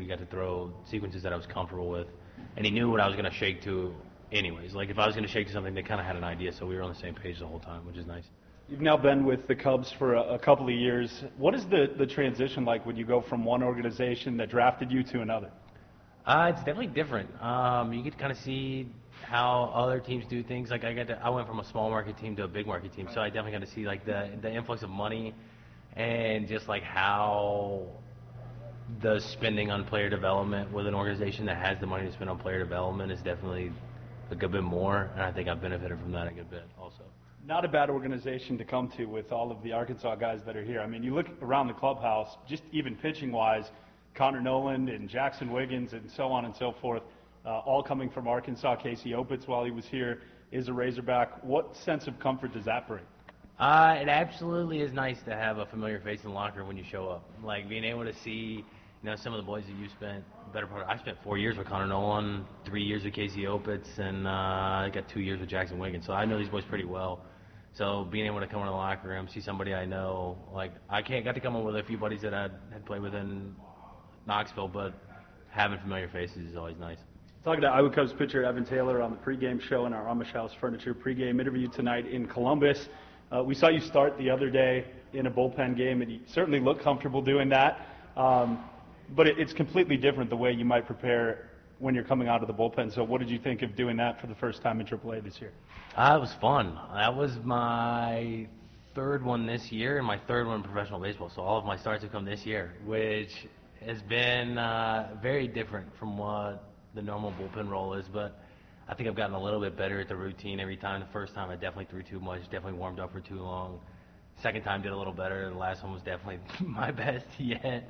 we got to throw sequences that I was comfortable with, and he knew what I was going to shake to anyways. Like, if I was going to shake to something, they kind of had an idea, so we were on the same page the whole time, which is nice. You've now been with the Cubs for a couple of years. What is the transition like when you go from one organization that drafted you to another? It's definitely different. You get to kind of see how other teams do things. Like, I went from a small market team to a big market team, so I definitely got to see like the influx of money and just like how the spending on player development with an organization that has the money to spend on player development is definitely a good bit more, and I think I've benefited from that a good bit also. Not a bad organization to come to with all of the Arkansas guys that are here. I mean, you look around the clubhouse, just even pitching-wise, Connor Noland and Jackson Wiggins and so on and so forth, all coming from Arkansas. Casey Opitz, while he was here, is a Razorback. What sense of comfort does that bring? It absolutely is nice to have a familiar face in the locker room when you show up. Like, being able to see, some of the boys that you spent I spent 4 years with Connor Noland, 3 years with Casey Opitz, and I got 2 years with Jackson Wiggins. So I know these boys pretty well. So being able to come in the locker room, see somebody I know, like, got to come in with a few buddies that I had played with in Knoxville, but having familiar faces is always nice. Talking to Iowa Cubs pitcher Evan Taylor on the pregame show in our Amish House Furniture pregame interview tonight in Columbus. We saw you start the other day in a bullpen game, and you certainly look comfortable doing that. But it's completely different the way you might prepare when you're coming out of the bullpen. So what did you think of doing that for the first time in AAA this year? It was fun. That was my third one this year and my third one in professional baseball. So all of my starts have come this year, which has been very different from what the normal bullpen role is. But I think I've gotten a little bit better at the routine every time. The first time I definitely threw too much, definitely warmed up for too long. Second time did a little better. The last one was definitely my best yet.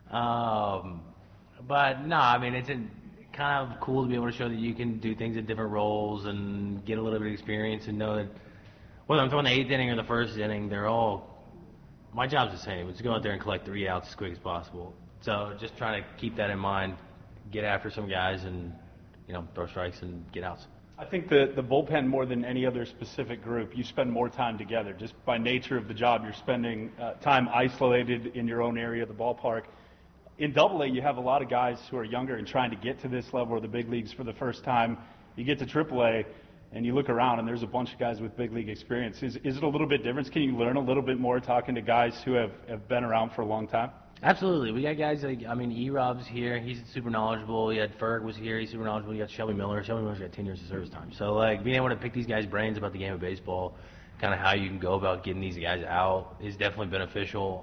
But no, I mean, it's kind of cool to be able to show that you can do things in different roles and get a little bit of experience and know that whether I'm throwing the 8th inning or the 1st inning, my job's the same. It's to go out there and collect 3 outs as quick as possible. So just trying to keep that in mind, get after some guys and, throw strikes and get outs. I think the bullpen, more than any other specific group, you spend more time together. Just by nature of the job, you're spending time isolated in your own area of the ballpark. In AA, you have a lot of guys who are younger and trying to get to this level of the big leagues for the first time. You get to AAA, and you look around, and there's a bunch of guys with big league experience. Is it a little bit different? Can you learn a little bit more talking to guys who have been around for a long time? Absolutely. We got guys like, E-Rob's here. He's super knowledgeable. You had Ferg was here. He's super knowledgeable. You got Shelby Miller. Shelby Miller's got 10 years of service time. So, being able to pick these guys' brains about the game of baseball, kind of how you can go about getting these guys out is definitely beneficial.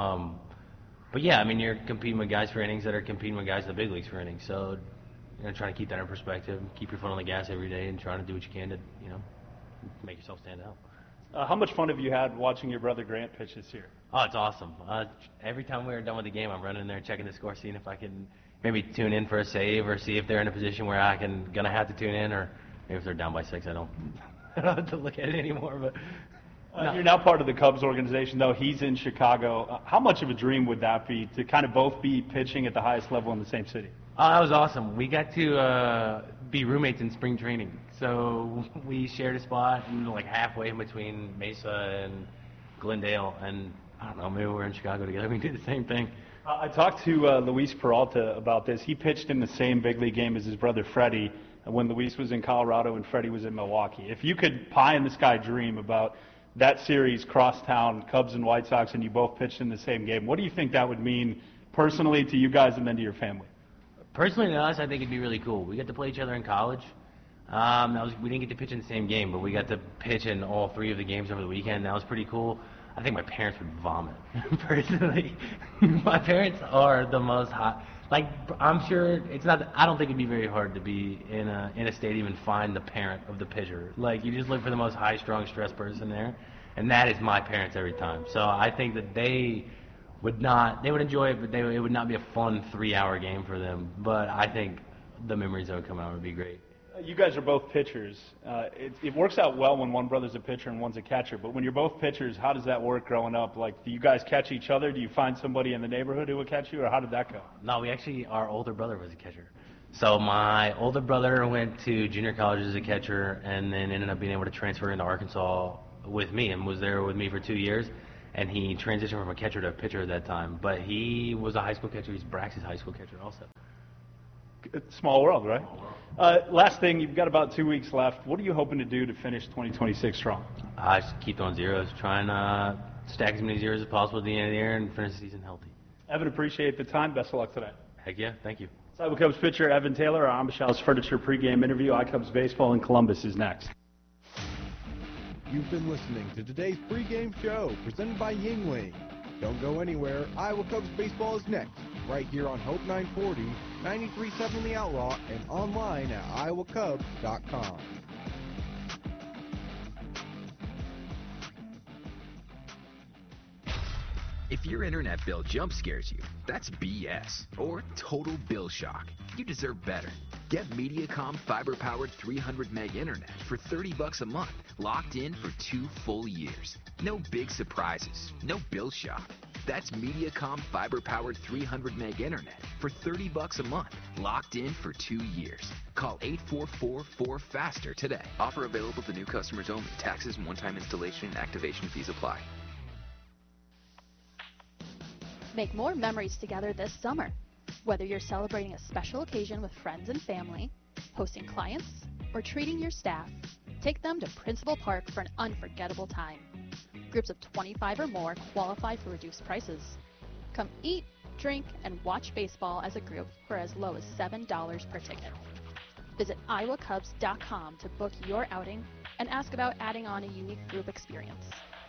But yeah, you're competing with guys for innings that are competing with guys in the big leagues for innings. So, trying to keep that in perspective, keep your foot on the gas every day, and trying to do what you can to, make yourself stand out. How much fun have you had watching your brother Grant pitch this year? Oh, it's awesome. Every time we were done with the game, I'm running in there checking the score, seeing if I can maybe tune in for a save or see if they're in a position where gonna have to tune in, or maybe if they're down by 6, I don't have to look at it anymore. But. No. You're now part of the Cubs organization, though. He's in Chicago. How much of a dream would that be to kind of both be pitching at the highest level in the same city? Oh, that was awesome. We got to be roommates in spring training. So we shared a spot like halfway in between Mesa and Glendale. And I don't know, maybe we're in Chicago together. We did the same thing. I talked to Luis Peralta about this. He pitched in the same big league game as his brother Freddie when Luis was in Colorado and Freddie was in Milwaukee. If you could pie in the sky dream about that series, crosstown, Cubs and White Sox, and you both pitched in the same game, what do you think that would mean personally to you guys and then to your family? Personally to us, I think it'd be really cool. We got to play each other in college. We didn't get to pitch in the same game, but we got to pitch in all 3 of the games over the weekend. That was pretty cool. I think my parents would vomit, personally. My parents are the most hot. Like, I'm sure it's not. I don't think it'd be very hard to be in a stadium and find the parent of the pitcher. Like, you just look for the most high-strung, stressed person there, and that is my parents every time. So I think that they would enjoy it, but it would not be a fun 3-hour game for them. But I think the memories that would come out would be great. You guys are both pitchers. It works out well when one brother's a pitcher and one's a catcher, but when you're both pitchers, how does that work growing up? Like, do you guys catch each other? Do you find somebody in the neighborhood who would catch you, or how did that go? No, our older brother was a catcher. So my older brother went to junior college as a catcher and then ended up being able to transfer into Arkansas with me and was there with me for 2 years. and he transitioned from a catcher to a pitcher at that time. But he was a high school catcher. He's Brax's high school catcher also. Small world, right? Last thing, you've got about 2 weeks left. What are you hoping to do to finish 2026 strong? Just keep throwing zeros, try and stack as many zeros as possible at the end of the year and finish the season healthy. Evan, appreciate the time. Best of luck today. Heck yeah, thank you. Iowa Cubs pitcher Evan Taylor, our Amishaw's Furniture pregame interview. iCubs Baseball in Columbus is next. You've been listening to today's pregame show presented by Yingling. Don't go anywhere. Iowa Cubs Baseball is next, right here on Hope 940, 93.7 The Outlaw, and online at iowacubs.com. If your internet bill jump scares you, that's BS or total bill shock. You deserve better. Get Mediacom fiber-powered 300 meg internet for $30 a month, locked in for 2 full years. No big surprises, no bill shock. That's Mediacom fiber-powered 300 meg internet for $30 a month, locked in for 2 years. Call 844-4FASTER today. Offer available to new customers only. Taxes and one-time installation and activation fees apply. Make more memories together this summer. Whether you're celebrating a special occasion with friends and family, hosting clients, or treating your staff, take them to Principal Park for an unforgettable time. Groups of 25 or more qualify for reduced prices. Come eat, drink, and watch baseball as a group for as low as $7 per ticket. Visit iowacubs.com to book your outing and ask about adding on a unique group experience.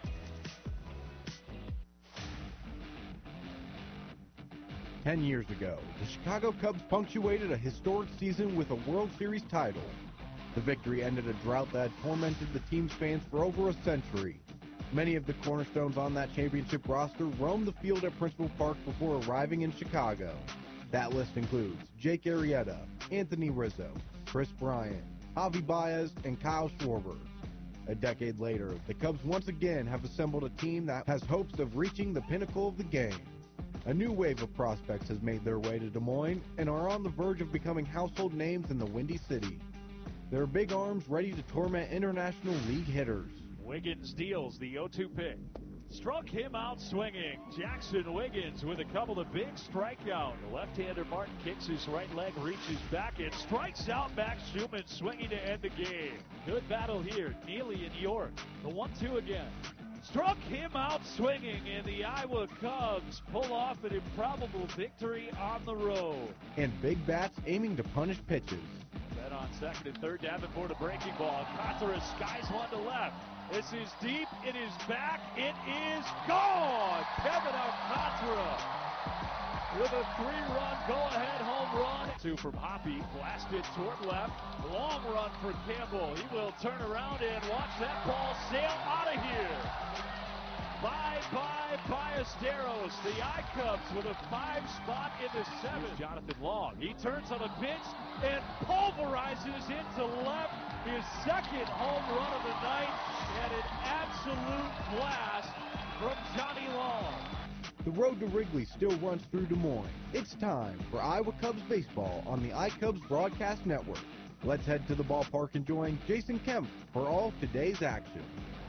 Ten years ago, the Chicago Cubs punctuated a historic season with a World Series title. The victory ended a drought that had tormented the team's fans for over a century. Many of the cornerstones on that championship roster roamed the field at Principal Park before arriving in Chicago. That list includes Jake Arrieta, Anthony Rizzo, Chris Bryant, Javi Baez, and Kyle Schwarber. A decade later, the Cubs once again have assembled a team that has hopes of reaching the pinnacle of the game. A new wave of prospects has made their way to Des Moines and are on the verge of becoming household names in the Windy City. They're big arms ready to torment International League hitters. Wiggins deals the 0-2 pick. Struck him out swinging. Jackson Wiggins with a couple of big strikeouts. The left-hander Martin kicks his right leg, reaches back, and strikes out Max Schumann swinging to end the game. Good battle here. Neely and York. The 1-2 again. Struck him out swinging, and the Iowa Cubs pull off an improbable victory on the road. And big bats aiming to punish pitches. Then on second and third, Davenport a breaking ball. Alcantara skies one to left. This is deep. It is back. It is gone. Kevin Alcantara with a 3-run go-ahead home run. 2 from Hoppy, blasted toward left. Long run for Campbell. He will turn around and watch that ball sail out of here. Bye-bye, Ballesteros. The I-Cubs with a 5 spot in the 7th. Jonathan Long, he turns on a pitch and pulverizes into left. His second home run of the night, and an absolute blast from Johnny Long. The road to Wrigley still runs through Des Moines. It's time for Iowa Cubs baseball on the iCubs Broadcast Network. Let's head to the ballpark and join Jason Kemp for all of today's action.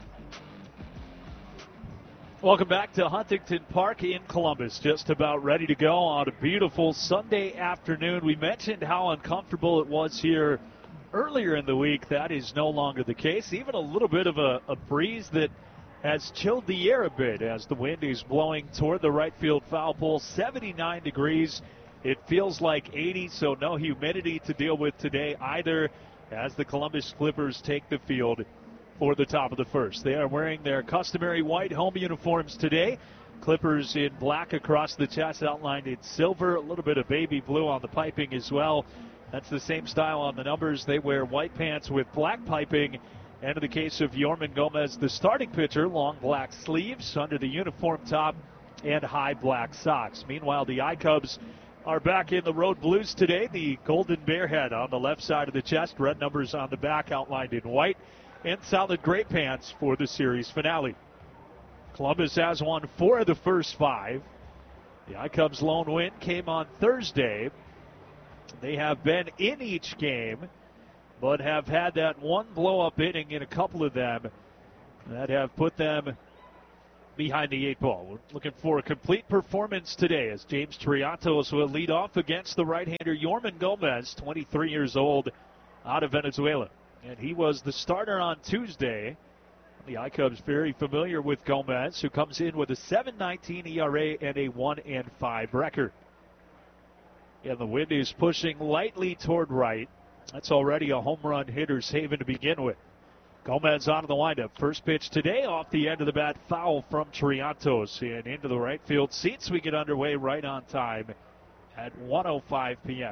Welcome back to Huntington Park in Columbus. Just about ready to go on a beautiful Sunday afternoon. We mentioned how uncomfortable it was here earlier in the week. That is no longer the case. Even a little bit of a breeze that has chilled the air a bit as the wind is blowing toward the right field foul pole. 79 degrees. It feels like 80, so no humidity to deal with today either as the Columbus Clippers take the field for the top of the first. They are wearing their customary white home uniforms today. Clippers in black across the chest, outlined in silver, a little bit of baby blue on the piping as well. That's the same style on the numbers. They wear white pants with black piping. And in the case of Yorman Gomez, the starting pitcher, long black sleeves under the uniform top and high black socks. Meanwhile, the I-Cubs are back in the road blues today. The golden bear head on the left side of the chest, red numbers on the back outlined in white, and solid gray pants for the series finale. Columbus has won 4 of the first 5. The I-Cubs' lone win came on Thursday. They have been in each game, but have had that one blow-up inning in a couple of them that have put them behind the 8 ball. We're looking for a complete performance today as James Triantos will lead off against the right-hander Yorman Gomez, 23 years old, out of Venezuela. And he was the starter on Tuesday. The iCubs very familiar with Gomez, who comes in with a 7.19 ERA and a 1-5 record. And the wind is pushing lightly toward right. That's already a home run hitter's haven to begin with. Gomez on to the windup. First pitch today off the end of the bat, foul from Triantos. And into the right field seats. We get underway right on time at 1:05 p.m.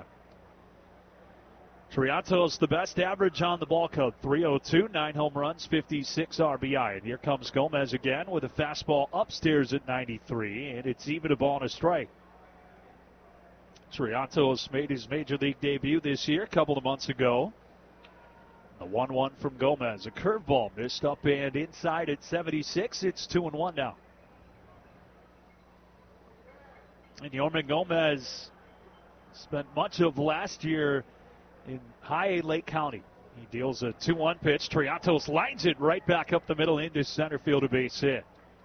Triantos, the best average on the ball club, 302, 9 home runs, 56 RBI. And here comes Gomez again with a fastball upstairs at 93, and it's even a ball and a strike. Triantos made his major league debut this year a couple of months ago. The 1-1 from Gomez. A curveball missed up and inside at 76. It's 2-1 now. And Yorman Gomez spent much of last year in High Lake County. He deals a 2-1 pitch. Triantos lines it right back up the middle into center field, a base hit.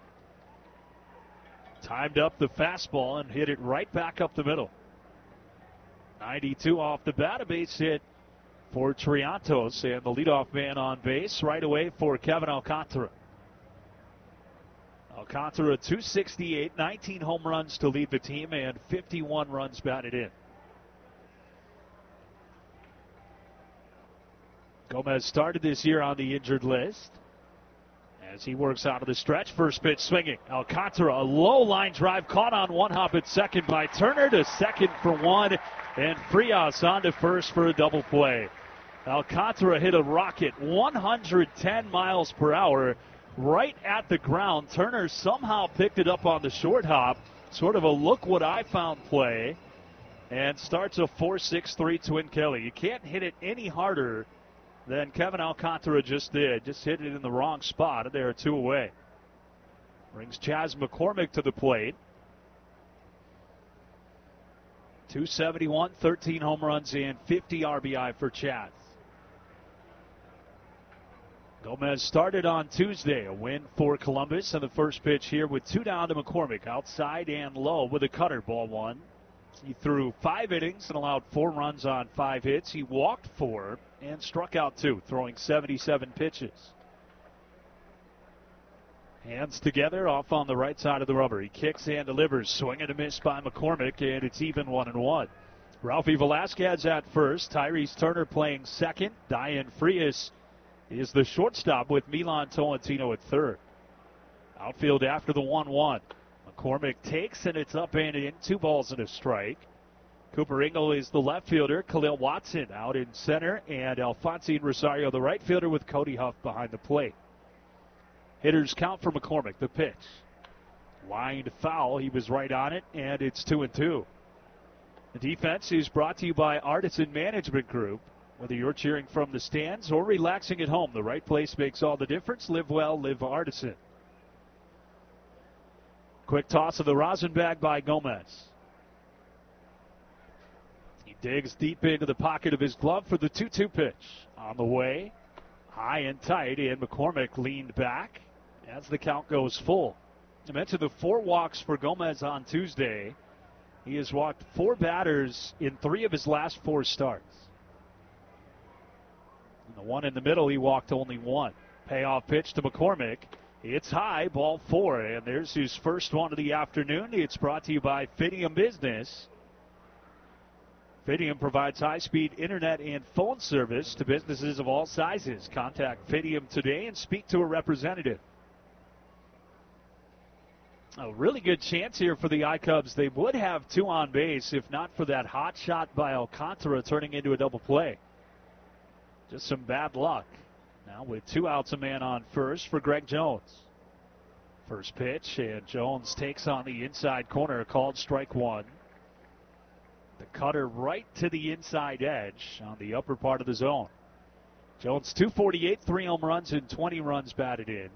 Timed up the fastball and hit it right back up the middle. 92 off the bat, a base hit for Triantos, and the leadoff man on base right away for Kevin Alcantara. Alcantara 268, 19 home runs to lead the team, and 51 runs batted in. Gomez started this year on the injured list. As he works out of the stretch, first pitch swinging. Alcantara, a low line drive caught on one hop at second by Turner to second for one, and Frias on to first for a double play. Alcantara hit a rocket 110 miles per hour right at the ground. Turner somehow picked it up on the short hop, sort of a look what I found play, and starts a 4-6-3 Twin Kelly. You can't hit it any harder than Kevin Alcantara just did. Just hit it in the wrong spot, and they're 2 away. Brings Chas McCormick to the plate. 271, 13 home runs, and 50 RBI for Chas. Gomez started on Tuesday, a win for Columbus, and the first pitch here with 2 down to McCormick, outside and low with a cutter, ball 1. He threw 5 innings and allowed 4 runs on 5 hits. He walked 4 and struck out 2, throwing 77 pitches. Hands together off on the right side of the rubber. He kicks and delivers. Swing and a miss by McCormick, and it's even 1-1. Ralphie Velasquez at first. Tyrese Turner playing second. Diane Frias is the shortstop with Milan Tolentino at third. Outfield after the 1-1. McCormick takes, and it's up and in. 2 balls and a strike. Cooper Ingle is the left fielder. Khalil Watson out in center, and Alphonsine Rosario the right fielder with Cody Huff behind the plate. Hitters count for McCormick. The pitch. Lined foul. He was right on it, and it's 2-2. The defense is brought to you by Artisan Management Group. Whether you're cheering from the stands or relaxing at home, the right place makes all the difference. Live well, live Artisan. Quick toss of the rosin bag by Gomez. He digs deep into the pocket of his glove for the 2-2 pitch. On the way, high and tight, and McCormick leaned back as the count goes full. I mentioned the 4 walks for Gomez on Tuesday. He has walked 4 batters in 3 of his last 4 starts. And the one in the middle, he walked only 1. Payoff pitch to McCormick. It's high, ball 4, and there's his first one of the afternoon. It's brought to you by Fidium Business. Fidium provides high-speed internet and phone service to businesses of all sizes. Contact Fidium today and speak to a representative. A really good chance here for the iCubs. They would have 2 on base if not for that hot shot by Alcantara turning into a double play. Just some bad luck. Now with 2 outs, a man on first for Greg Jones. First pitch, and Jones takes on the inside corner, called strike 1. The cutter right to the inside edge on the upper part of the zone. Jones 248, 3 home runs and 20 runs batted in.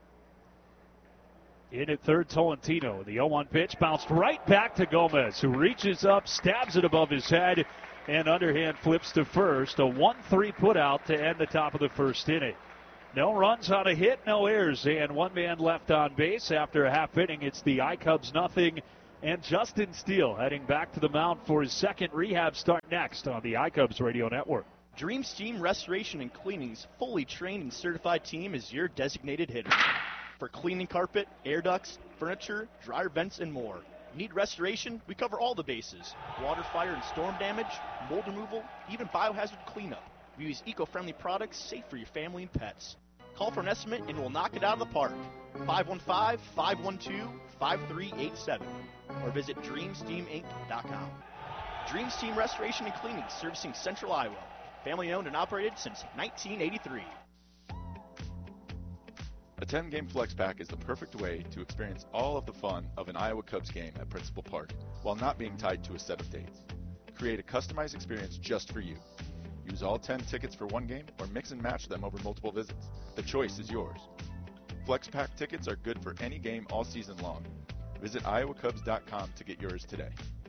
In at third, Tolentino. The 0-1 pitch bounced right back to Gomez, who reaches up, stabs it above his head, and underhand flips to first. A 1-3 put out to end the top of the first inning. No runs on a hit, no errors, and one man left on base after a half inning. It's the iCubs nothing, and Justin Steele heading back to the mound for his second rehab start next on the iCubs Radio Network. Dream Steam Restoration and Cleaning's fully trained and certified team is your designated hitter. For cleaning carpet, air ducts, furniture, dryer vents, and more. Need restoration? We cover all the bases. Water, fire, and storm damage, mold removal, even biohazard cleanup. We use eco-friendly products safe for your family and pets. Call for an estimate and we'll knock it out of the park. 515-512-5387 or visit DreamSteamInc.com. Dream Steam Restoration and Cleaning, servicing Central Iowa. Family owned and operated since 1983. A 10-game flex pack is the perfect way to experience all of the fun of an Iowa Cubs game at Principal Park while not being tied to a set of dates. Create a customized experience just for you. Use all 10 tickets for one game or mix and match them over multiple visits. The choice is yours. Flex pack tickets are good for any game all season long. Visit iowacubs.com to get yours today.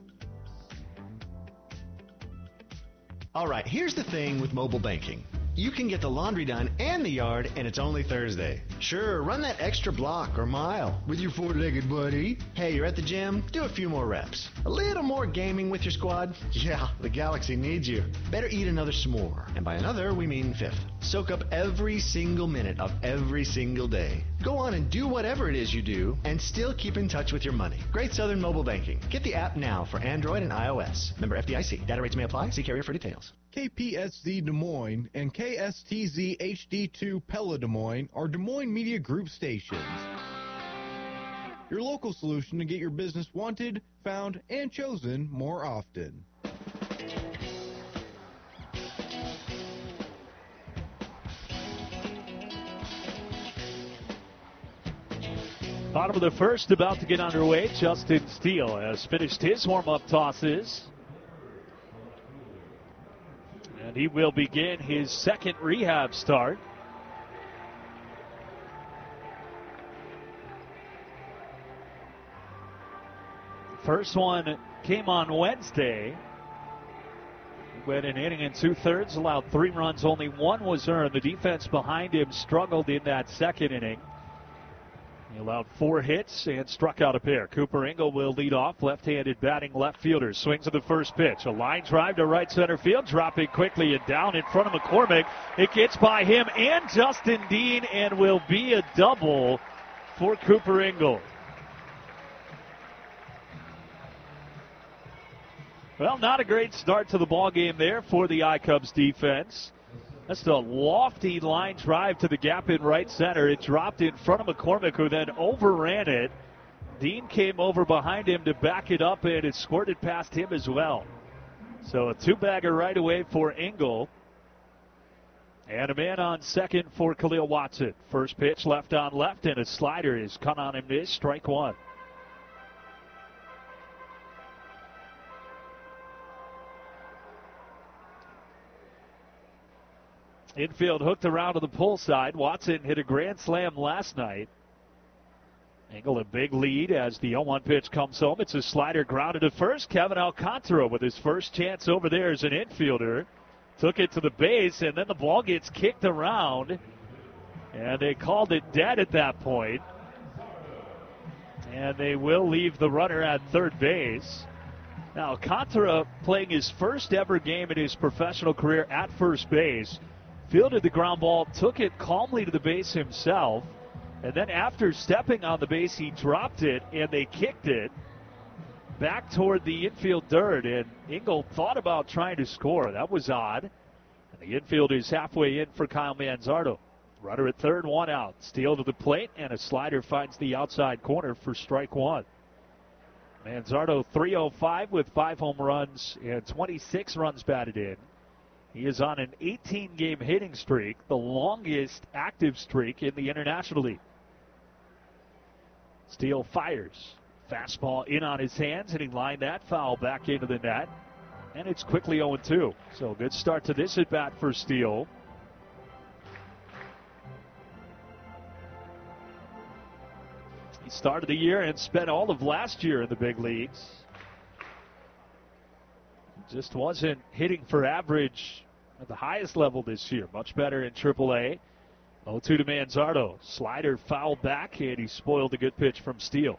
All right, here's the thing with mobile banking. You can get the laundry done and the yard, and it's only Thursday. Sure, run that extra block or mile with your four-legged buddy. Hey, you're at the gym? Do a few more reps. A little more gaming with your squad? Yeah, the Galaxy needs you. Better eat another s'more. And by another, we mean fifth. Soak up every single minute of every single day. Go on and do whatever it is you do, and still keep in touch with your money. Great Southern Mobile Banking. Get the app now for Android and iOS. Member FDIC. Data rates may apply. See carrier for details. KPSZ Des Moines and KSTZ HD2 Pella Des Moines are Des Moines Media Group stations. Your local solution to get your business wanted, found, and chosen more often. Bottom of the first, about to get underway. Justin Steele has finished his warm-up tosses. And he will begin his second rehab start. First one came on Wednesday. He went an inning and two-thirds, allowed 3 runs, only 1 was earned. The defense behind him struggled in that second inning. He allowed 4 hits and struck out a pair. Cooper Engel will lead off, left-handed batting left fielder. Swings at the first pitch. A line drive to right center field, dropping quickly and down in front of McCormick. It gets by him and Justin Dean and will be a double for Cooper Engel. Well, not a great start to the ball game there for the iCubs defense. That's a lofty line drive to the gap in right center. It dropped in front of McCormick, who then overran it. Dean came over behind him to back it up, and it squirted past him as well. So a 2-bagger right away for Engel. And a man on second for Khalil Watson. First pitch left on left, and a slider is cut on him, missed, strike 1. Infield hooked around to the pull side. Watson hit a grand slam last night. Engel a big lead as the 0-1 pitch comes home. It's a slider grounded to first. Kevin Alcantara with his first chance over there as an infielder. Took it to the base, and then the ball gets kicked around. And they called it dead at that point. And they will leave the runner at third base. Now, Alcantara playing his first ever game in his professional career at first base. Fielded the ground ball, took it calmly to the base himself, and then after stepping on the base, he dropped it, and they kicked it back toward the infield dirt, and Engel thought about trying to score. That was odd. And the infield is halfway in for Kyle Manzardo. Runner at third, 1 out. Steele to the plate, and a slider finds the outside corner for strike 1. Manzardo 305 with 5 home runs and 26 runs batted in. He is on an 18-game hitting streak, the longest active streak in the International League. Steele fires. Fastball in on his hands, and he lined that foul back into the net. And it's quickly 0-2. So good start to this at-bat for Steele. He started the year and spent all of last year in the big leagues. Just wasn't hitting for average at the highest level this year. Much better in AAA. 0-2 to Manzardo. Slider fouled back, and he spoiled a good pitch from Steele.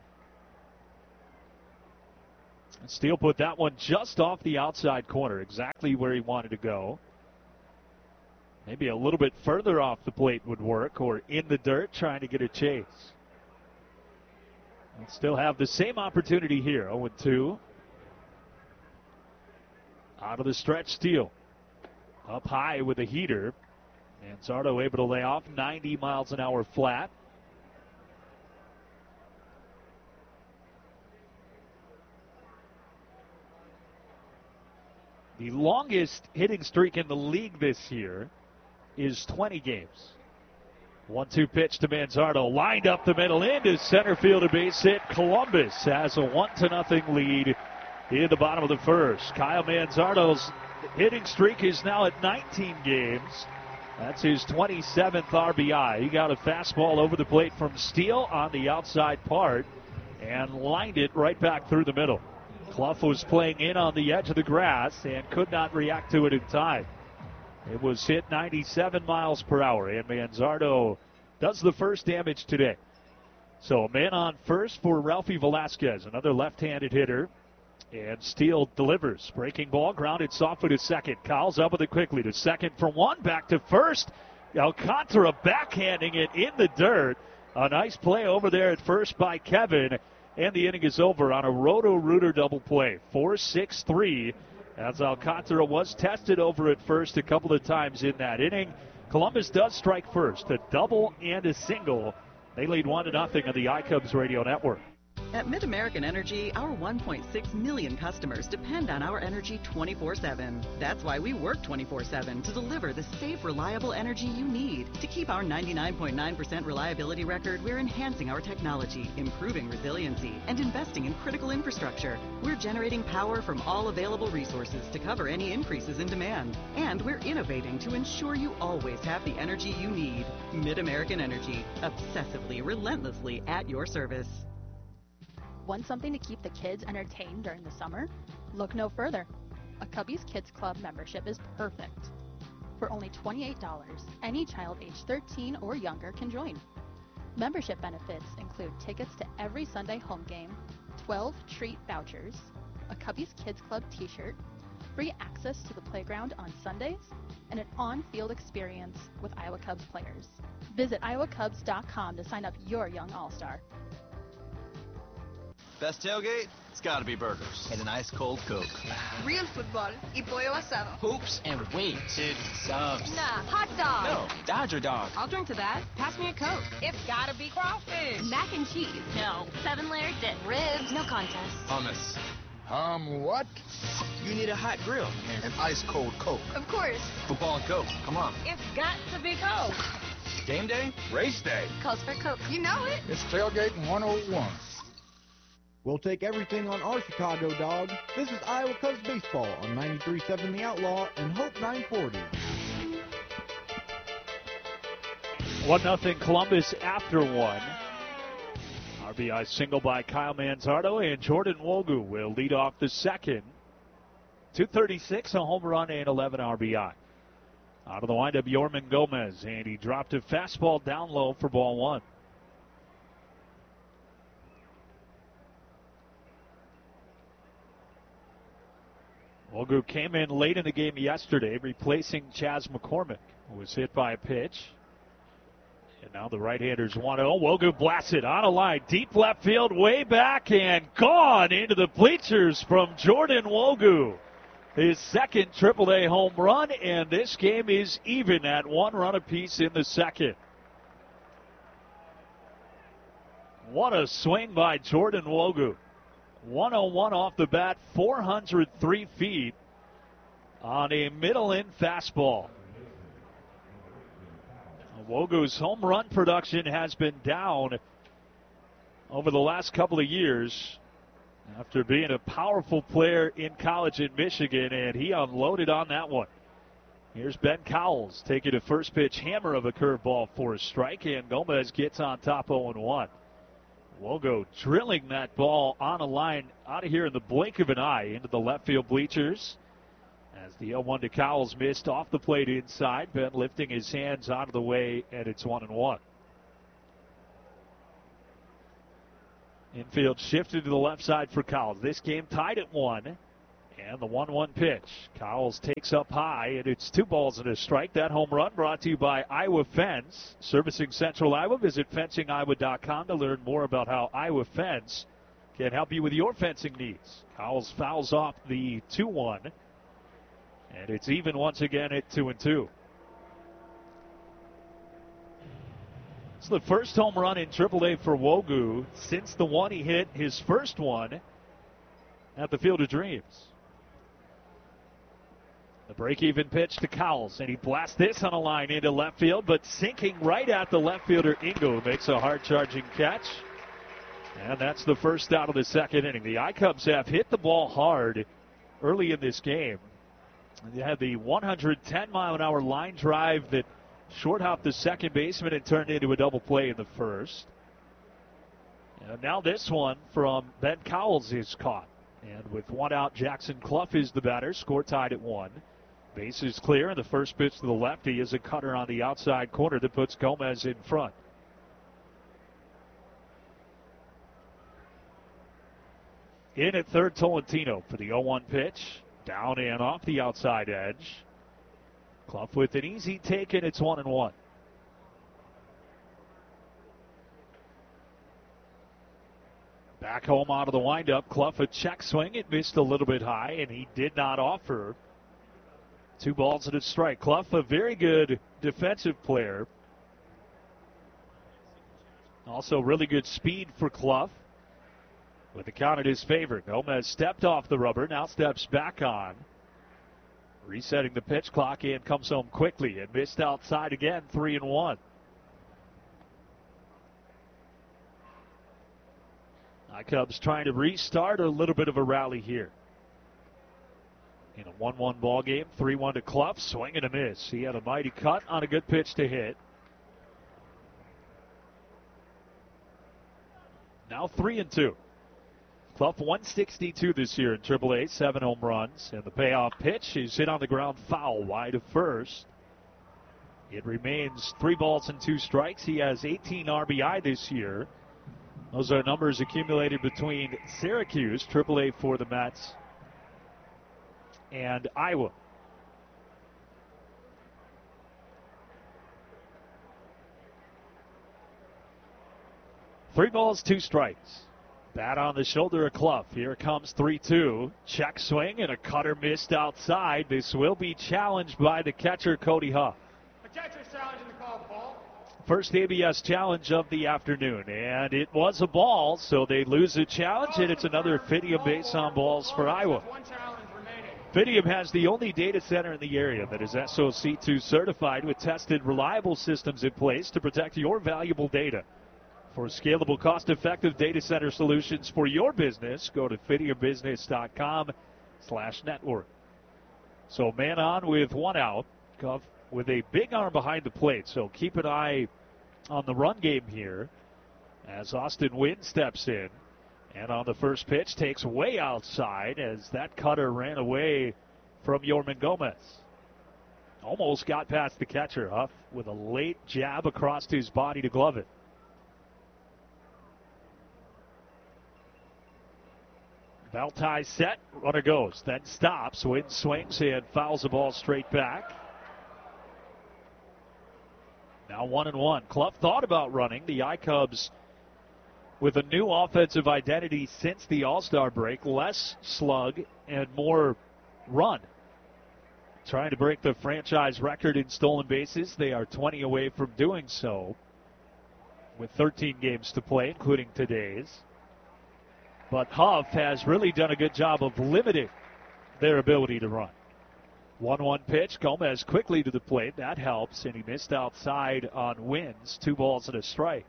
Steele put that one just off the outside corner, exactly where he wanted to go. Maybe a little bit further off the plate would work, or in the dirt trying to get a chase. We'll still have the same opportunity here, 0-2. Out of the stretch, Steele. Up high with a heater. Manzardo able to lay off 90 miles an hour flat. The longest hitting streak in the league this year is 20 games. 1-2 pitch to Manzardo. Lined up the middle into center field, a base hit. Columbus has a 1-0 lead in the bottom of the first. Kyle Manzardo's hitting streak is now at 19 games. That's his 27th RBI. He got a fastball over the plate from Steele on the outside part and lined it right back through the middle. Clough was playing in on the edge of the grass and could not react to it in time. It was hit 97 miles per hour, and Manzardo does the first damage today. So a man on first for Ralphie Velasquez, another left-handed hitter. And Steele delivers. Breaking ball, grounded softly to second. Kyle's up with it quickly to second for one. Back to first. Alcantara backhanding it in the dirt. A nice play over there at first by Kevin. And the inning is over on a Roto-Rooter double play. 4-6-3 as Alcantara was tested over at first a couple of times in that inning. Columbus does strike first. A double and a single. They lead 1-0 on the iCubs radio network. At MidAmerican Energy, our 1.6 million customers depend on our energy 24/7. That's why we work 24/7 to deliver the safe, reliable energy you need. To keep our 99.9% reliability record, we're enhancing our technology, improving resiliency, and investing in critical infrastructure. We're generating power from all available resources to cover any increases in demand. And we're innovating to ensure you always have the energy you need. MidAmerican Energy, obsessively, relentlessly at your service. Want something to keep the kids entertained during the summer? Look no further. A Cubbies Kids Club membership is perfect. For only $28, any child age 13 or younger can join. Membership benefits include tickets to every Sunday home game, 12 treat vouchers, a Cubbies Kids Club t-shirt, free access to the playground on Sundays, and an on-field experience with Iowa Cubs players. Visit iowacubs.com to sign up your young all-star. Best tailgate? It's gotta be burgers. And an ice cold Coke. Real football y pollo asado. Hoops and wings. Dude, subs. Nah, hot dog. No, Dodger dog. I'll drink to that. Pass me a Coke. It's gotta be crawfish. Mac and cheese. No. 7-layer dip. Ribs. No contest. Hummus. What? You need a hot grill. An ice cold Coke. Of course. Football and Coke. Come on. It's got to be Coke. Game day? Race day. Calls for Coke. You know it. It's tailgating 101. We'll take everything on our Chicago dog. This is Iowa Cubs baseball on 93.7 The Outlaw and Hope 940. 1-0 Columbus after one. RBI single by Kyle Manzardo, and Jordan Wogu will lead off the second. 236, a home run, and 11 RBI. Out of the windup, Yorman Gomez, and he dropped a fastball down low for ball one. Wogu came in late in the game yesterday, replacing Chas McCormick, who was hit by a pitch. And now the right-handers 1-0. Wogu blasts it on a line, deep left field, way back, and gone into the bleachers from Jordan Wogu. His second AAA home run, and this game is even at 1 run apiece in the second. What a swing by Jordan Wogu. 101 off the bat, 403 feet on a middle-in fastball. Wogu's home run production has been down over the last couple of years after being a powerful player in college in Michigan, and he unloaded on that one. Here's Ben Cowles taking a first pitch hammer of a curveball for a strike, and Gomez gets on top 0-1. Wogu drilling that ball on a line out of here in the blink of an eye into the left field bleachers As the 0-1 to Cowles missed off the plate inside. Ben lifting his hands out of the way, and it's 1-1. Infield shifted to the left side for Cowles. This game tied at 1. And the 1-1 pitch. Cowles takes up high, and it's 2 balls and a strike. That home run brought to you by Iowa Fence. Servicing Central Iowa. Visit fencingiowa.com to learn more about how Iowa Fence can help you with your fencing needs. Cowles fouls off the 2-1. And it's even once again at 2-2. It's the first home run in AAA for Wogu since the one he hit his first one at the Field of Dreams. The break-even pitch to Cowles, and he blasts this on a line into left field, but sinking right at the left fielder, Ingo makes a hard-charging catch. And that's the first out of the second inning. The I-Cubs have hit the ball hard early in this game. They had the 110-mile-an-hour line drive that short-hopped the second baseman and turned into a double play in the first. And now this one from Ben Cowles is caught. And with 1 out, Jackson Clough is the batter. Score tied at 1. Base is clear, and the first pitch to the lefty is a cutter on the outside corner that puts Gomez in front. In at third, Tolentino for the 0-1 pitch. Down and off the outside edge. Clough with an easy take, and it's 1-1. Back home out of the windup. Clough a check swing. It missed a little bit high, and he did not offer. 2 balls and a strike. Clough, a very good defensive player. Also really good speed for Clough. With the count in his favor. Gomez stepped off the rubber, now steps back on. Resetting the pitch clock and comes home quickly and missed outside again, 3-1. Cubs trying to restart a little bit of a rally here. In a 1-1 ball game, 3-1 to Clough, swing and a miss. He had a mighty cut on a good pitch to hit. Now 3-2. Clough 162 this year in AAA, 7 home runs, and the payoff pitch is hit on the ground foul wide of first. It remains 3 balls and 2 strikes. He has 18 RBI this year. Those are numbers accumulated between Syracuse, AAA for the Mets, and Iowa. Three balls, 2 strikes. Bat on the shoulder of Clough. Here comes 3-2. Check swing and a cutter missed outside. This will be challenged by the catcher, Cody Huff. The catcher's challenging the call, ball. First ABS challenge of the afternoon, and it was a ball, so they lose a challenge, and it's another Fidium base on balls for Iowa. Fidium has the only data center in the area that is SOC2 certified with tested, reliable systems in place to protect your valuable data. For scalable, cost-effective data center solutions for your business, go to fidiumbusiness.com/network. So man on with 1 out. Clough with a big arm behind the plate, so keep an eye on the run game here as Austin Wynn steps in. And on the first pitch, takes way outside as that cutter ran away from Yorman Gomez. Almost got past the catcher. Huff with a late jab across his body to glove it. Belt tie set, runner goes, then stops. Wynn swings and fouls the ball straight back. Now 1-1. Clough thought about running. The I-Cubs with a new offensive identity since the All-Star break. Less slug and more run. Trying to break the franchise record in stolen bases. They are 20 away from doing so with 13 games to play, including today's. But Huff has really done a good job of limiting their ability to run. 1-1 pitch. Gomez quickly to the plate. That helps, and he missed outside on Wynn's. 2 balls and a strike.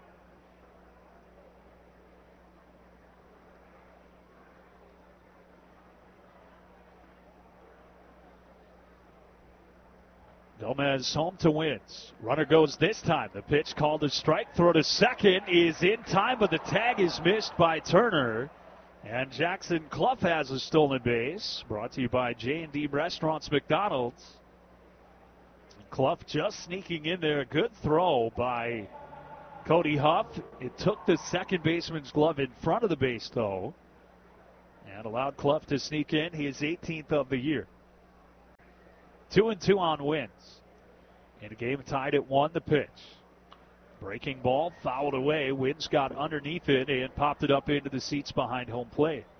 Gomez home to Wins. Runner goes this time. The pitch called a strike. Throw to second is in time, but the tag is missed by Turner. And Jackson Clough has a stolen base, brought to you by J&D Restaurants McDonald's. Clough just sneaking in there. Good throw by Cody Huff. It took the second baseman's glove in front of the base, though, and allowed Clough to sneak in. He is 18th of the year. 2-2 on wins. In a game tied at 1, the pitch. Breaking ball, fouled away. Wins got underneath it and popped it up into the seats behind home plate.